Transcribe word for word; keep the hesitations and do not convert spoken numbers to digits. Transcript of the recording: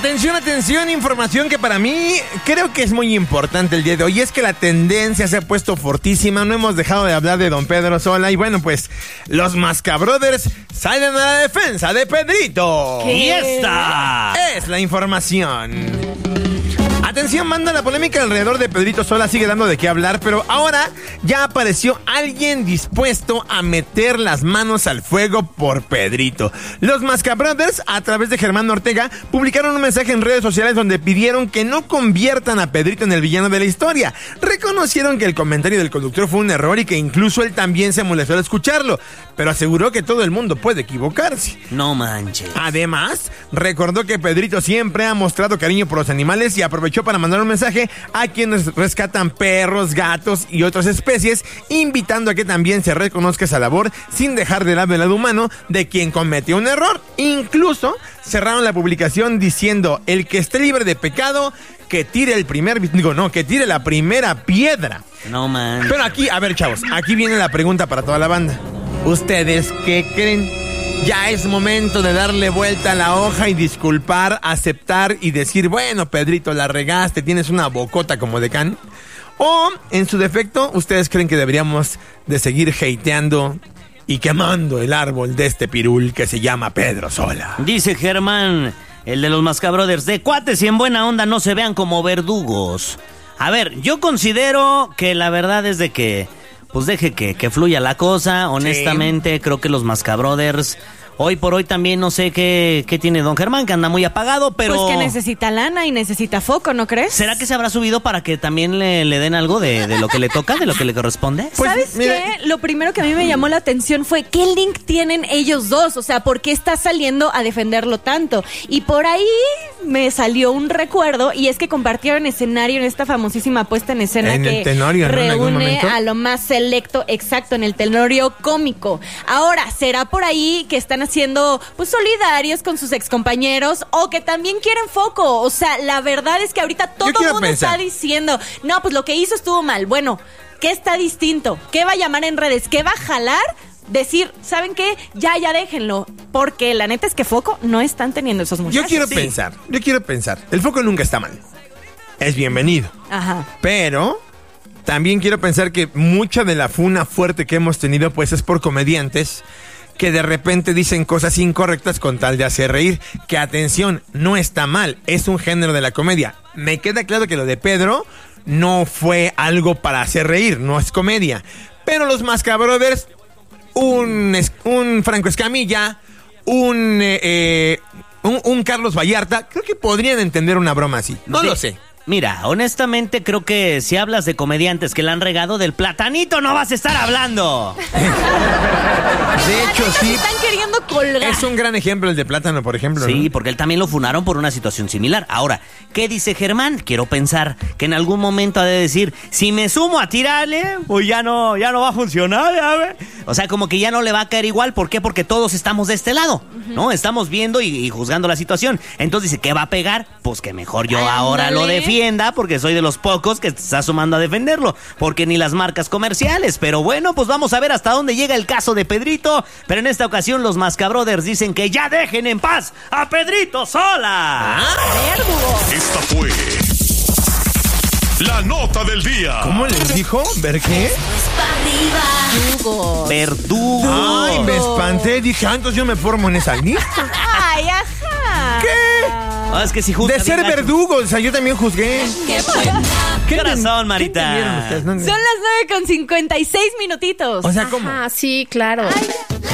Atención, atención, información que para mí creo que es muy importante el día de hoy. Y es que la tendencia se ha puesto fortísima. No hemos dejado de hablar de don Pedro Sola. Y bueno, pues los Mascabrothers salen a la defensa de Pedrito. ¿Qué? Y esta es la información. Atención, manda, la polémica alrededor de Pedrito Sola sigue dando de qué hablar, pero ahora ya apareció alguien dispuesto a meter las manos al fuego por Pedrito. Los Mascabrothers, a través de Germán Ortega, publicaron un mensaje en redes sociales donde pidieron que no conviertan a Pedrito en el villano de la historia. Reconocieron que el comentario del conductor fue un error y que incluso él también se molestó al escucharlo, pero aseguró que todo el mundo puede equivocarse. No manches. Además, recordó que Pedrito siempre ha mostrado cariño por los animales y aprovechó para mandar un mensaje a quienes rescatan perros, gatos y otras especies, invitando a que también se reconozca esa labor sin dejar de lado el lado humano de quien cometió un error. Incluso cerraron la publicación diciendo: el que esté libre de pecado, que tire el primer, digo, no, que tire la primera piedra. No man. Pero aquí, a ver, chavos, aquí viene la pregunta para toda la banda. ¿Ustedes qué creen? ¿Ya es momento de darle vuelta a la hoja y disculpar, aceptar y decir, bueno, Pedrito, la regaste, tienes una bocota como de can? ¿O, en su defecto, ustedes creen que deberíamos de seguir hateando y quemando el árbol de este pirul que se llama Pedro Sola? Dice Germán, el de los Mascabrothers, de cuates y en buena onda no se vean como verdugos. A ver, yo considero que la verdad es de que pues deje que, que fluya la cosa. Honestamente, sí. Creo que los Mascabrothers, hoy por hoy también no sé qué, qué tiene don Germán, que anda muy apagado, pero... Pues que necesita lana y necesita foco, ¿no crees? ¿Será que se habrá subido para que también le, le den algo de, de lo que le toca, de lo que le corresponde? Pues, ¿sabes mire... qué? Lo primero que a mí me llamó la atención fue ¿qué link tienen ellos dos? O sea, ¿por qué está saliendo a defenderlo tanto? Y por ahí me salió un recuerdo, y es que compartieron escenario en esta famosísima puesta en escena en que el tenorio, ¿no? reúne a lo más selecto, exacto, en el tenorio cómico. Ahora, ¿será por ahí que están haciendo pues solidarios con sus excompañeros o que también quieren foco? O sea, la verdad es que ahorita todo el mundo pensar. está diciendo, no, pues lo que hizo estuvo mal. Bueno, ¿qué está distinto? ¿Qué va a llamar en redes? ¿Qué va a jalar? Decir, ¿saben qué? Ya, ya déjenlo. Porque la neta es que foco no están teniendo esos muchachos. Yo quiero sí. pensar, yo quiero pensar. El foco nunca está mal. Es bienvenido. Ajá. Pero también quiero pensar que mucha de la funa fuerte que hemos tenido pues es por comediantes que de repente dicen cosas incorrectas con tal de hacer reír. Que atención, no está mal, es un género de la comedia. Me queda claro que lo de Pedro no fue algo para hacer reír, no es comedia. Pero los Mascabrothers, un, un Franco Escamilla, un, eh, un, un Carlos Vallarta, creo que podrían entender una broma así. No sí. lo sé. Mira, honestamente creo que si hablas de comediantes que la han regado, del Platanito no vas a estar hablando. De hecho, sí. Están queriendo colgar. Es un gran ejemplo el de Plátano, por ejemplo. Sí, ¿no? porque él también lo funaron por una situación similar. Ahora, ¿qué dice Germán? Quiero pensar que en algún momento ha de decir, si me sumo a tirarle, pues ya no, ya no va a funcionar, ya ve. O sea, como que ya no le va a caer igual. ¿Por qué? Porque todos estamos de este lado, uh-huh. ¿no? Estamos viendo y, y juzgando la situación. Entonces dice, ¿qué va a pegar? Pues que mejor yo Ándale. ahora lo defienda, porque soy de los pocos que se está sumando a defenderlo. Porque ni las marcas comerciales. Pero bueno, pues vamos a ver hasta dónde llega el caso de Pedrito. Pero en esta ocasión los Mascabrothers dicen que ya dejen en paz a Pedrito Sola. Ah, Esta fue la nota del día. ¿Cómo les dijo? ¿Ver qué? Verdugo. Verdugo. Ay, me espanté. Dije, ah, entonces yo me formo en esa lista. Ay, ajá. ¿Qué? Ah, es que si juzga de ser bien verdugo, o sea, yo también juzgué. Qué buena. ¿Qué corazón, Marita? ¿Qué ustedes? No, Son las nueve con cincuenta y seis minutitos. O sea, ¿cómo? Ah, sí, claro. Ay,